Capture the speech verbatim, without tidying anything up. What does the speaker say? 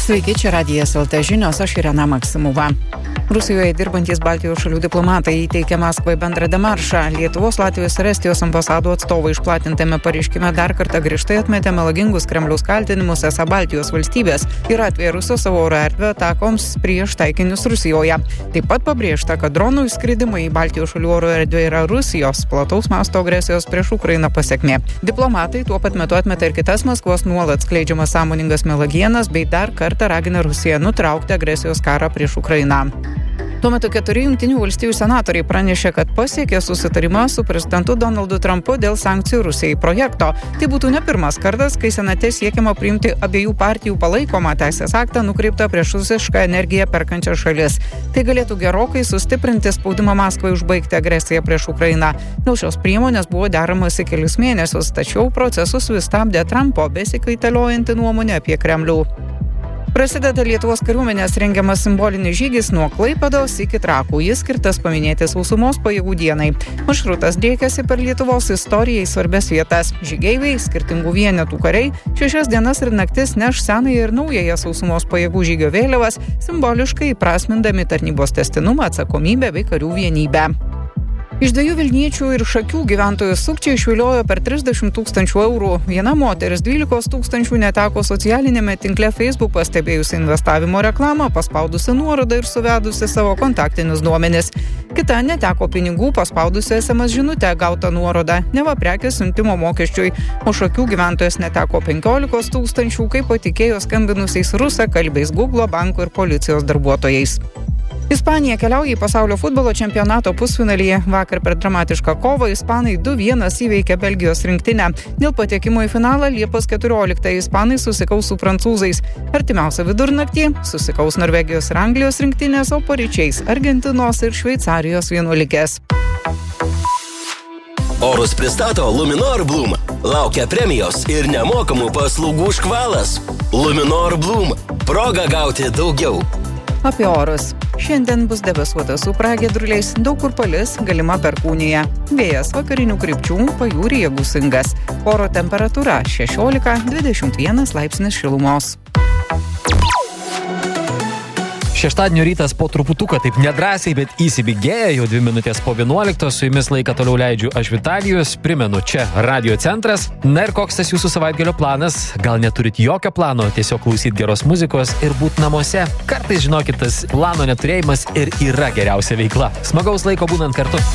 Sveiki, čia Radijas L T žinios, aš Irena Maksimova. Rusijoje dirbantys Baltijos šalių diplomatai įteikė Maskvai bendrą demaršą. Lietuvos, Latvijos ir Estijos ambasadų atstovai išplatintame pareiškime dar kartą griežtai atmetė melagingus Kremliaus kaltinimus, esą Baltijos valstybės yra atvėrusios savo oro erdvę atakoms prieš taikinius Rusijoje. Taip pat pabrėžta, kad dronų įskridimai į Baltijos šalių oro erdvę yra Rusijos plataus masto agresijos prieš Ukrainą pasekmė. Diplomatai tuo pat metu atmeta ir kitas Maskvos nuolat skleidžiamas sąmoningas melagienas bei dar kartą ragina Rusiją nutraukti agresijos karą prieš Ukrainą. Tuo metu keturi Jungtinių valstijų senatoriai pranešė, kad pasiekė susitarimą su prezidentu Donaldu Trumpu dėl sankcijų Rusijai projekto. Tai būtų ne pirmas kartas, kai senate siekiama priimti abiejų partijų palaikomą teisės aktą nukreiptą prieš rusišką energiją perkančias šalis. Tai galėtų gerokai sustiprinti spaudimą Maskvai užbaigti agresiją prieš Ukrainą. Dėl šios priemonės buvo deramasi kelis mėnesius, tačiau procesus vis stabdė Trumpo besikaitaliojanti nuomonė apie Kremlių. Prasideda Lietuvos kariuomenės rengiamas simbolinis žygis nuo Klaipėdos iki Trakų. Jis skirtas paminėti sausumos pajėgų dienai. Maršrutas driekiasi per Lietuvos istorijai svarbias vietas. Žygeiviai, skirtingų vienetų kariai, šešias dienas ir naktis neš senąją ir naująją sausumos pajėgų žygio vėliavas, simboliškai įprasmindami tarnybos tęstinumą, atsakomybę bei karių vienybę. Iš dviejų Vilniečių ir Šakių gyventojų sukčiai išviliojo per trisdešimt tūkstančių eurų. Viena moteris dvylikos tūkstančių neteko socialinėme tinkle Facebook pastebėjusi investavimo reklamą, paspaudusi nuorodą ir suvedusi savo kontaktinius duomenis. Kita neteko pinigų, paspaudusi S M S žinutę gautą nuorodą, neva prekės siuntimo mokesčiui. O Šakių gyventojas neteko penkiolikos tūkstančių, kai patikėjo skambinusiais rusakalbiais Google banko ir policijos darbuotojais. Ispanija keliauja į pasaulio futbolo čempionato pusfinalyje. Vakar per dramatišką kovą ispanai du vienas įveikė Belgijos rinktinę. Dėl patekimo į finalą Liepos keturioliktąją ispanai susikaus su prancūzais. Artimiausią vidurnaktį susikaus Norvegijos ir Anglijos rinktinės, o paryčiais Argentinos ir Šveicarijos vienuolikės. Orus pristato Luminor Bloom. Laukia premijos ir nemokamų paslaugų škvalas. Luminor Bloom. Proga gauti daugiau. Apie orus. Šiandien bus debesuota su pragiedruliais, daug kur palis, galima perkūnija. Vėjas vakarinių krypčių, pajūryje gūsingas. Oro temperatūra šešiolika dvidešimt vienas laipsnis šilumos. Šeštadienio rytas po truputuką taip nedrąsiai, bet įsibėgėja, jau dvi minutės po vienuoliktos, su jumis laiką toliau leidžiu aš Vitalijus, primenu, čia Radio Centras. Na ir koks tas jūsų savaitgalio planas? Gal neturit jokio plano, tiesiog klausyt geros muzikos ir būt namuose? Kartais, žinokit, tas plano neturėjimas ir yra geriausia veikla. Smagaus laiko būnant kartu.